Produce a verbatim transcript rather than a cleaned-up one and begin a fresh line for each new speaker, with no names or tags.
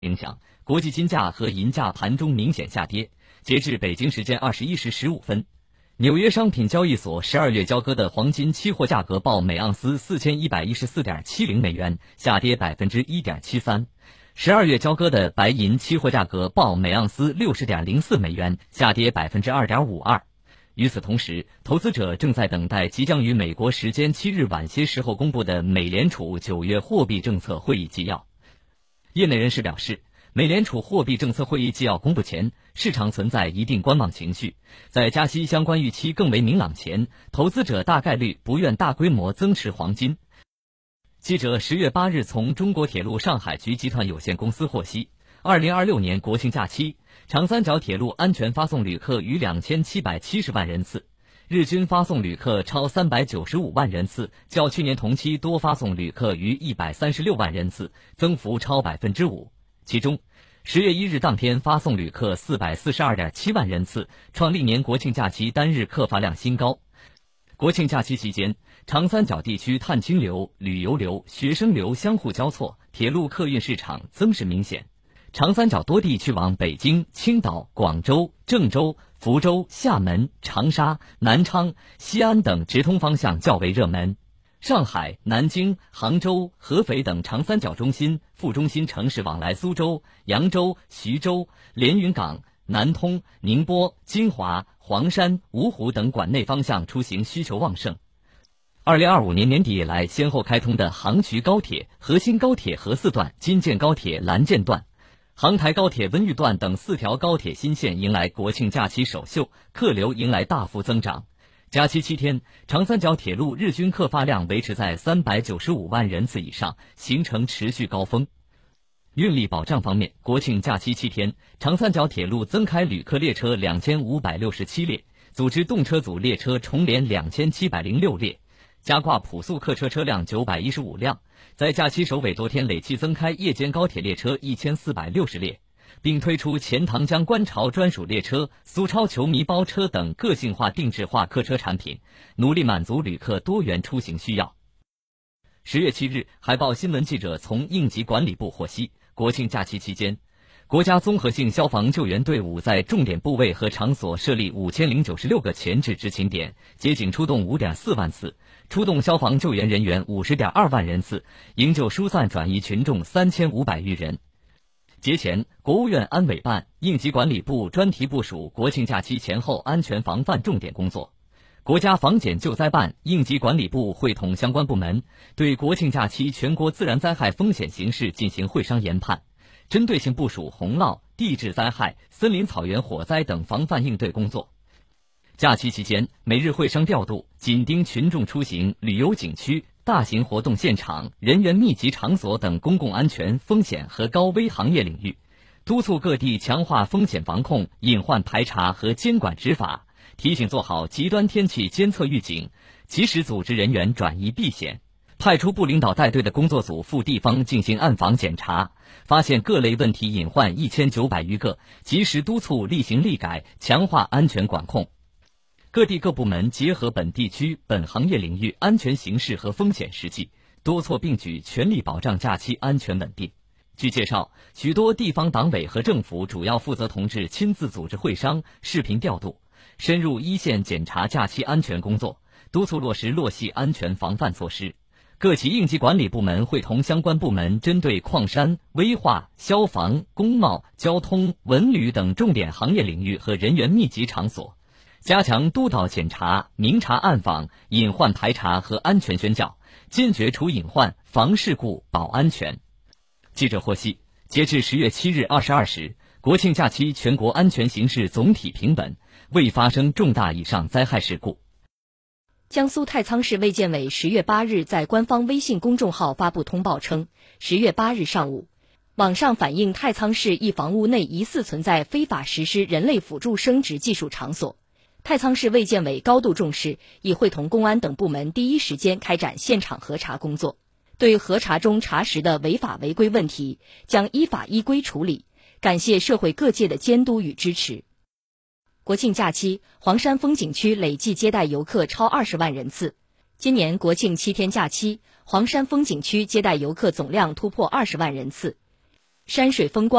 影响，国际金价和银价盘中明显下跌。截至北京时间二十一时十五分，纽约商品交易所十二月交割的黄金期货价格报每盎司四千一百一十四点七零美元，下跌百分之一点七三。十二月交割的白银期货价格报每盎司六十点零四美元，下跌百分之二点五二。与此同时，投资者正在等待即将于美国时间七日晚些时候公布的美联储九月货币政策会议纪要。业内人士表示，美联储货币政策会议纪要公布前，市场存在一定观望情绪，在加息相关预期更为明朗前，投资者大概率不愿大规模增持黄金。记者十月八日从中国铁路上海局集团有限公司获悉，二零二六年国庆假期，长三角铁路安全发送旅客逾两千七百七十万人次，日均发送旅客超三百九十五万人次，较去年同期多发送旅客逾一百三十六万人次，增幅超百分之五。其中，十月一日当天发送旅客四百四十二点七万人次，创历年国庆假期单日客发量新高。国庆假期期间，长三角地区探亲流、旅游流、学生流相互交错，铁路客运市场增势明显。长三角多地去往北京、青岛、广州、郑州、福州、厦门、长沙、南昌、西安等直通方向较为热门。上海、南京、杭州、合肥等长三角中心、副中心城市往来苏州、扬州、徐州、连云港、南通、宁波、金华、黄山、芜湖等管内方向出行需求旺盛。二零二五年年底以来先后开通的杭衢高铁、河新高铁河四段、京建高铁蓝建段、杭台高铁温榆段等四条高铁新线迎来国庆假期首秀，客流迎来大幅增长。假期七天，长三角铁路日均客发量维持在三百九十五万人次以上，形成持续高峰。运力保障方面，国庆假期七天，长三角铁路增开旅客列车两千五百六十七列，组织动车组列车重联两千七百零六列，加挂普速客车车辆九百一十五辆，在假期首尾多天累计增开夜间高铁列车一千四百六十列。并推出钱塘江观潮专属列车、苏超球迷包车等个性化定制化客车产品，努力满足旅客多元出行需要。十月七日，海报新闻记者从应急管理部获悉，国庆假期期间，国家综合性消防救援队伍在重点部位和场所设立五千零九十六个前置执勤点，接警出动五点四万次，出动消防救援人员五十点二万人次，营救疏散转移群众三千五百余人。节前，国务院安委办、应急管理部专题部署国庆假期前后安全防范重点工作。国家防检救灾办、应急管理部会同相关部门，对国庆假期全国自然灾害风险形势进行会商研判，针对性部署洪涝、地质灾害、森林草原火灾等防范应对工作。假期期间，每日会商调度，紧盯群众出行、旅游景区、大型活动现场、人员密集场所等公共安全风险和高危行业领域，督促各地强化风险防控、隐患排查和监管执法，提醒做好极端天气监测预警，及时组织人员转移避险，派出部领导带队的工作组赴地方进行暗访检查，发现各类问题隐患一千九百余个，及时督促立行立改，强化安全管控。各地各部门结合本地区、本行业领域安全形势和风险实际，多措并举，全力保障假期安全稳定。据介绍，许多地方党委和政府主要负责同志亲自组织会商、视频调度，深入一线检查假期安全工作，督促落实落细安全防范措施。各级应急管理部门会同相关部门针对矿山、危化、消防、工贸、交通、文旅等重点行业领域和人员密集场所，加强督导检查、明察暗访、隐患排查和安全宣教，坚决除隐患、防事故、保安全。记者获悉，截至十月七日二十二时，国庆假期全国安全形势总体平稳，未发生重大以上灾害事故。
江苏太仓市卫健委十月八日在官方微信公众号发布通报称，十月八日上午，网上反映太仓市一房屋内疑似存在非法实施人类辅助生殖技术场所。太仓市卫健委高度重视，已会同公安等部门第一时间开展现场核查工作，对核查中查实的违法违规问题将依法依规处理，感谢社会各界的监督与支持。国庆假期，黄山风景区累计接待游客超二十万人次。今年国庆七天假期，黄山风景区接待游客总量突破二十万人次。 山水风光。